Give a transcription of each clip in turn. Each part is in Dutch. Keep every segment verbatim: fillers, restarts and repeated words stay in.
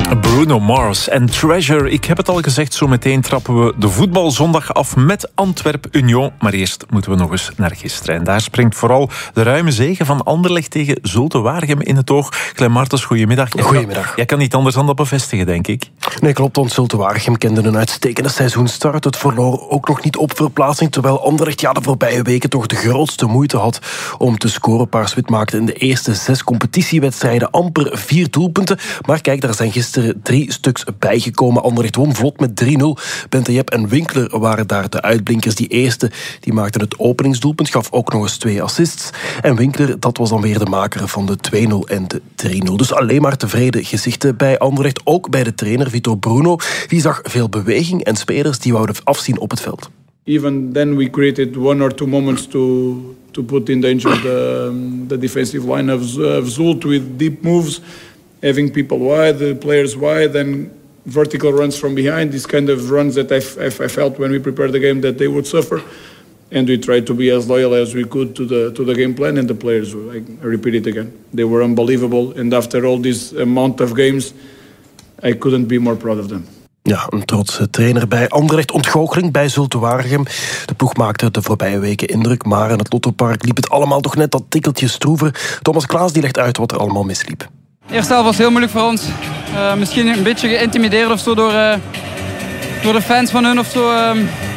Bruno Mars en Treasure. Ik heb het al gezegd, zo meteen trappen we de voetbalzondag af met Antwerp-Union. Maar eerst moeten we nog eens naar gisteren. En daar springt vooral de ruime zege van Anderlecht tegen Zulte Waregem in het oog. Glenn Martens, goedemiddag. Goedemiddag. Jij kan niet anders dan dat bevestigen, denk ik. Nee, klopt, want Zulte Waregem kende een uitstekende seizoenstart. Het verloor ook nog niet op verplaatsing, terwijl Anderlecht ja, de voorbije weken toch de grootste moeite had om te scoren. Paars-wit maakte in de eerste zes competitiewedstrijden amper vier doelpunten. Maar kijk, daar zijn gisteren drie stuks bijgekomen. Anderlecht won vlot met drie nul. Bentajep en Winkler waren daar de uitblinkers. Die eerste die maakte het openingsdoelpunt, gaf ook nog eens twee assists. En Winkler, dat was dan weer de maker van de twee nul en de drie nul. Dus alleen maar tevreden gezichten bij Anderlecht. Ook bij de trainer Vitor Bruno. Die zag veel beweging en spelers die wouden afzien op het veld. Even then we created one or two moments to to put in danger the the defensive line of, of Zulte with deep moves, having people wide, the players wide, and vertical runs from behind. These kind of runs that I, I, I felt when we prepared the game that they would suffer. And we tried to be as loyal as we could to the to the game plan, and the players, I, I repeat it again, they were unbelievable. And after all this amount of games, I couldn't be more proud of them. Ja, een trotse trainer bij Anderlecht. Ontgoocheling bij Zulte Waregem. De ploeg maakte de voorbije weken indruk, maar in het Lottopark liep het allemaal toch net dat tikkeltje stroever. Thomas Klaas die legt uit wat er allemaal misliep. De eerste helft was heel moeilijk voor ons. Uh, misschien een beetje geïntimideerd of zo door, uh, door de fans van hun of zo. Uh,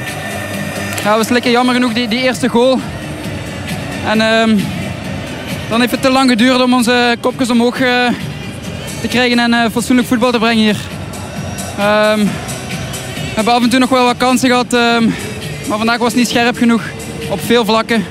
ja, was lekker jammer genoeg die, die eerste goal. En uh, dan heeft het te lang geduurd om onze kopjes omhoog uh, te krijgen en uh, fatsoenlijk voetbal te brengen hier. Um, we hebben af en toe nog wel wat kansen gehad, um, maar vandaag was het niet scherp genoeg op veel vlakken.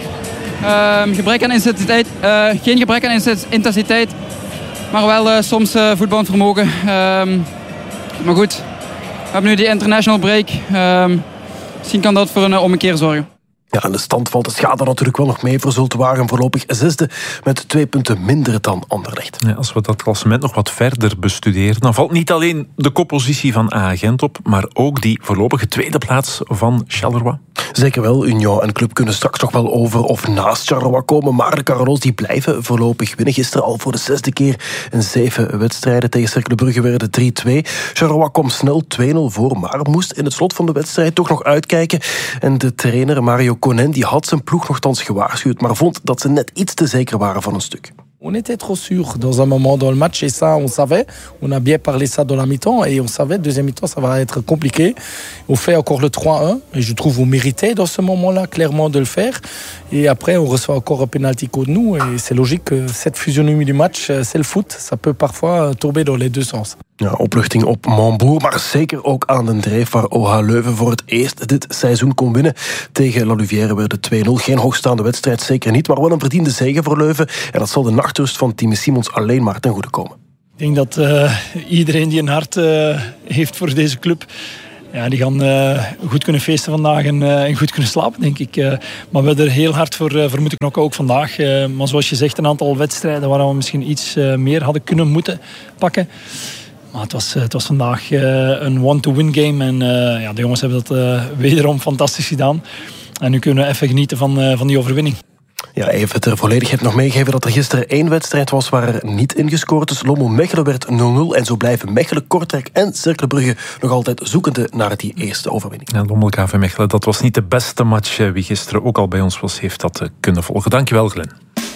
Um, gebrek aan intensiteit, uh, geen gebrek aan intensiteit, maar wel uh, soms uh, voetballend vermogen. Um, maar goed, we hebben nu die international break. Um, misschien kan dat voor een uh, ommekeer zorgen. Ja, en de stand valt de schade natuurlijk wel nog mee voor Zulte Waregem. Voorlopig zesde met twee punten minder dan Anderlecht. Ja, als we dat klassement nog wat verder bestuderen, dan valt niet alleen de koppositie van A Gent op, maar ook die voorlopige tweede plaats van Charleroi. Zeker wel, Union en Club kunnen straks nog wel over of naast Charleroi komen, maar de Carol's die blijven voorlopig winnen. Gisteren al voor de zesde keer in zeven wedstrijden. Tegen Cercle Brugge werden drie twee. Charleroi kwam snel twee nul voor, maar moest in het slot van de wedstrijd toch nog uitkijken. En de trainer Mario Konen die had zijn ploeg nogthans gewaarschuwd, maar vond dat ze net iets te zeker waren van een stuk. On était trop sûr dans un moment dans le match et ça on savait. On a bien parlé ça dans la mi-temps et on savait deuxième mi-temps ça va être compliqué. On fait encore le trois un et je trouve on méritait dans ce moment-là clairement de le faire. Et après on reçoit encore un penalty contre nous et c'est logique que cette physionomie du match c'est le foot. Ça peut parfois tomber dans les deux sens. Ja, opluchting op Montbourg, maar zeker ook aan de Dreef, waar O H Leuven voor het eerst dit seizoen kon winnen. Tegen La Louvière werd het twee nul. Geen hoogstaande wedstrijd, zeker niet, maar wel een verdiende zege voor Leuven. En dat zal de nachtrust van Timmy Simons alleen maar ten goede komen. Ik denk dat uh, iedereen die een hart uh, heeft voor deze club, ja, die gaan uh, goed kunnen feesten vandaag en, uh, en goed kunnen slapen, denk ik. Uh, maar we hebben er heel hard voor, uh, voor moeten knokken, ook vandaag. Uh, maar zoals je zegt, een aantal wedstrijden waar we misschien iets uh, meer hadden kunnen moeten pakken. Maar het was, het was vandaag uh, een one-to-win game. En uh, ja, de jongens hebben dat uh, wederom fantastisch gedaan. En nu kunnen we even genieten van, uh, van die overwinning. Ja, even ter volledigheid nog meegeven dat er gisteren één wedstrijd was waar er niet in gescoord is. Lommel-Mechelen werd nul nul en zo blijven Mechelen, Kortrijk en Cercle Brugge nog altijd zoekende naar die eerste overwinning. Ja, Lommel-K V Mechelen, dat was niet de beste match. Wie gisteren ook al bij ons was, heeft dat kunnen volgen. Dankjewel, Glenn.